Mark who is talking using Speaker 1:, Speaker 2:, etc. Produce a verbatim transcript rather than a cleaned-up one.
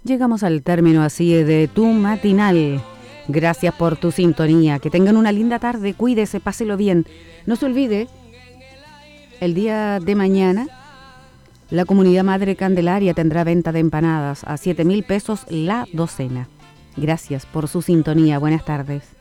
Speaker 1: Llegamos al término así de tu matinal. Gracias por tu sintonía. Que tengan una linda tarde. Cuídese, páselo bien. No se olvide, el día de mañana, la Comunidad Madre Candelaria tendrá venta de empanadas a siete mil pesos la docena. Gracias por su sintonía. Buenas tardes.